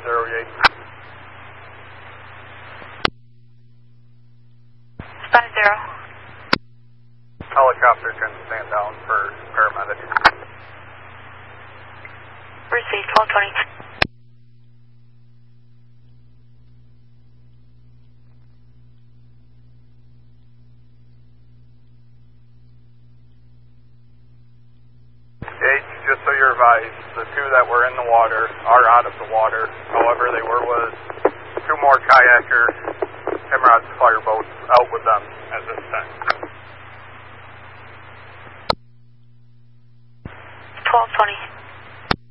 508. 50. Helicopter can stand down for paramedics. Received, 1220. Gage, just so you're advised, the two that were in the water are out of the water. However, they were with two more kayakers, Timrod's fireboats, out with them at this time. 1220.